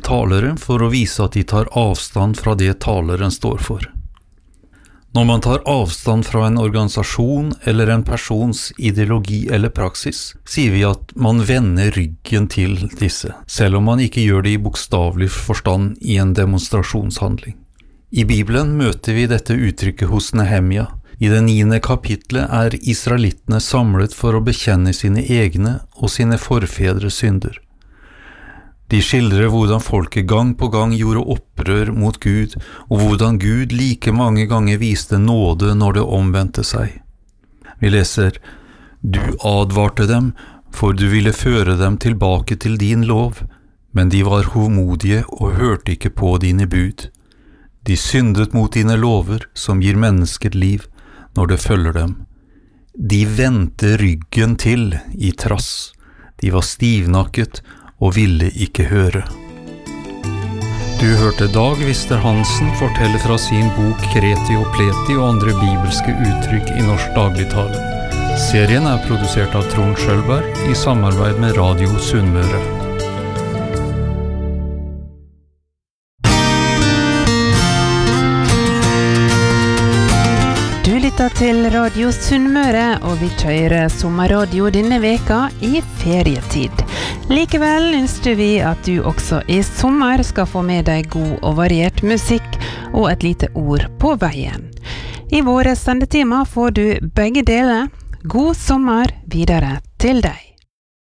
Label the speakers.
Speaker 1: talere for å vise at de tar avstand fra det taleren står for. Når man tar avstand fra en organisasjon eller en persons ideologi eller praksis, sier vi at man vender ryggen til disse, selv om man ikke gjør det i bokstavelig forstand i en demonstrasjonshandling. I Bibelen møter vi dette uttrykket hos Nehemia. I det 9. kapitlet israelittene samlet for å bekjenne sine egne og sine forfedres synder. De skildrer hvordan folket gang på gang gjorde opprør mot Gud, og hvordan Gud like mange ganger viste nåde når det omvendte seg. Vi leser: «Du advarte dem, for du ville føre dem tilbake til din lov, men de var hovmodige og hørte ikke på dine bud. De syndet mot dine lover, som gir mennesket liv, når det følger dem. De vendte ryggen til i trass. De var stivnakket og ville ikke høre.» Du hørte Dag Vister Hansen fortelle fra sin bok Kreti og Pleti og andre bibelske uttrykk i norsk dagligtale. Serien produsert av Trond Skjølberg i samarbeid med Radio Sunnmøre.
Speaker 2: Du lytter til Radio Sunnmøre, og vi kjører sommerradio denne veka i ferietid. Likevel ønsker vi at du også i sommer skal få med deg god og variert musikk og et lite ord på veien. I våre sendetimer får du begge deler. God sommer videre til deg.